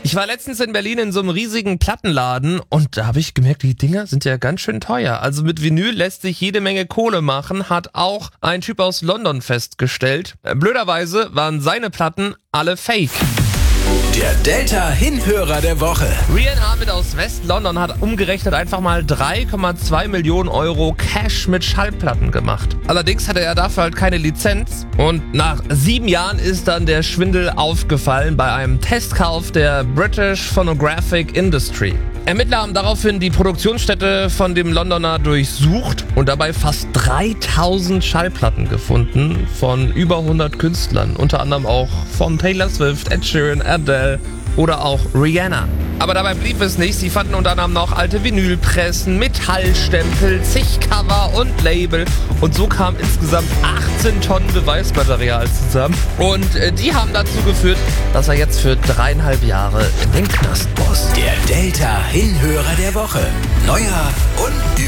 Ich war letztens in Berlin in so einem riesigen Plattenladen und da habe ich gemerkt, die Dinger sind ja ganz schön teuer. Also mit Vinyl lässt sich jede Menge Kohle machen, hat auch ein Typ aus London festgestellt. Blöderweise waren seine Platten alle fake. Der Delta-Hinhörer der Woche. Rian Ahmed aus West-London hat umgerechnet einfach mal 3,2 Millionen Euro Cash mit Schallplatten gemacht. Allerdings hatte er dafür halt keine Lizenz und nach 7 Jahren ist dann der Schwindel aufgefallen bei einem Testkauf der British Phonographic Industry. Ermittler haben daraufhin die Produktionsstätte von dem Londoner durchsucht und dabei fast 3000 Schallplatten gefunden von über 100 Künstlern, unter anderem auch von Taylor Swift, Ed Sheeran, Adele oder auch Rihanna. Aber dabei blieb es nicht. Sie fanden unter anderem noch alte Vinylpressen, Metallstempel, zig Cover und Label. Und so kam insgesamt 18 Tonnen Beweismaterial zusammen. Und die haben dazu geführt, dass er jetzt für 3,5 Jahre in den Knast muss. Der Delta-Hinhörer der Woche. Neuer und